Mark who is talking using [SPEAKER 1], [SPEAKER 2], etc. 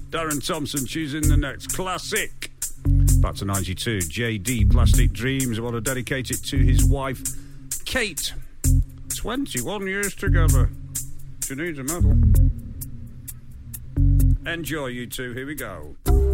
[SPEAKER 1] Darren Thompson choosing the next classic. Back to 92. JD, Plastic Dreams. I want to dedicate it to his wife, Kate. 21 years together. She needs a medal. Enjoy, you two. Here we go.